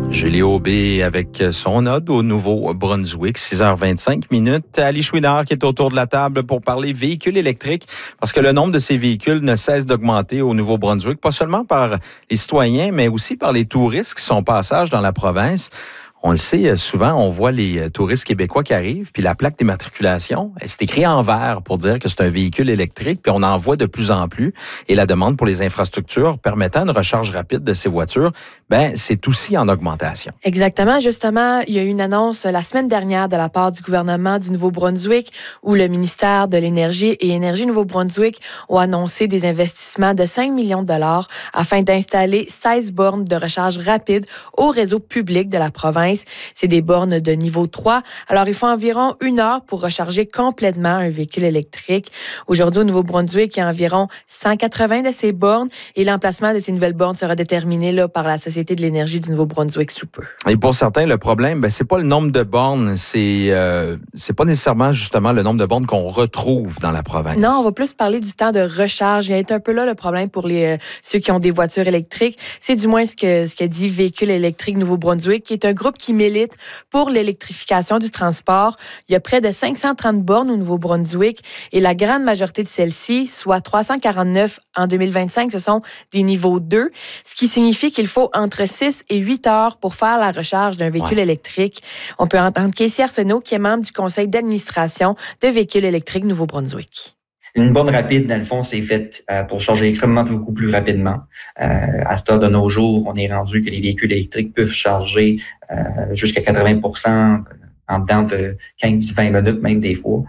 Julie Aubé avec son ode au Nouveau-Brunswick, 6h25. Ali Chouinard qui est autour de la table pour parler véhicules électriques, parce que le nombre de ces véhicules ne cesse d'augmenter au Nouveau-Brunswick, pas seulement par les citoyens, mais aussi par les touristes qui sont passage dans la province. On le sait, souvent, on voit les touristes québécois qui arrivent, puis la plaque d'immatriculation, c'est écrit en vert pour dire que c'est un véhicule électrique, puis on en voit de plus en plus. Et la demande pour les infrastructures permettant une recharge rapide de ces voitures, c'est aussi en augmentation. Exactement. Justement, il y a eu une annonce la semaine dernière de la part du gouvernement du Nouveau-Brunswick où le ministère de l'Énergie et Énergie Nouveau-Brunswick ont annoncé des investissements de 5 millions de dollars afin d'installer 16 bornes de recharge rapide au réseau public de la province. C'est des bornes de niveau 3. Alors, il faut environ 1 heure pour recharger complètement un véhicule électrique. Aujourd'hui, au Nouveau-Brunswick, il y a environ 180 de ces bornes et l'emplacement de ces nouvelles bornes sera déterminé par la Société de l'énergie du Nouveau-Brunswick sous peu. Et pour certains, le problème, c'est pas le nombre de bornes, c'est pas nécessairement justement le nombre de bornes qu'on retrouve dans la province. Non, on va plus parler du temps de recharge. Il y a un peu là le problème pour ceux qui ont des voitures électriques. C'est du moins ce que dit Véhicules électriques Nouveau-Brunswick, qui est un groupe qui milite pour l'électrification du transport. Il y a près de 530 bornes au Nouveau-Brunswick et la grande majorité de celles-ci, soit 349 en 2025, ce sont des niveaux 2, ce qui signifie qu'il faut entre 6 et 8 heures pour faire la recharge d'un véhicule électrique. On peut entendre Casey Arsenault, qui est membre du conseil d'administration de Véhicules électriques Nouveau-Brunswick. Une borne rapide, dans le fond, c'est faite pour charger extrêmement beaucoup plus rapidement. À cette heure de nos jours, on est rendu que les véhicules électriques peuvent charger jusqu'à 80% en dedans de 15-20 minutes, même des fois,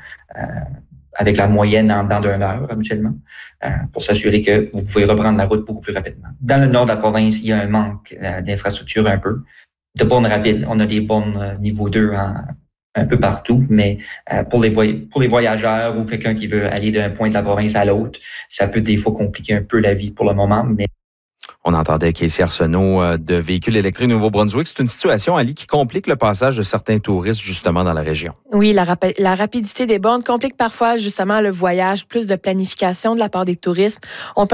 avec la moyenne en dedans d'1 heure habituellement, pour s'assurer que vous pouvez reprendre la route beaucoup plus rapidement. Dans le nord de la province, il y a un manque d'infrastructure un peu. De bornes rapides, on a des bornes niveau 2 un peu partout, mais pour les voyageurs ou quelqu'un qui veut aller d'un point de la province à l'autre, ça peut des fois compliquer un peu la vie pour le moment, mais on entendait Casey Arsenault de Véhicules électriques Nouveau-Brunswick. C'est une situation, Ali, qui complique le passage de certains touristes justement dans la région. Oui, la rapidité des bornes complique parfois justement le voyage, plus de planification de la part des touristes. On peut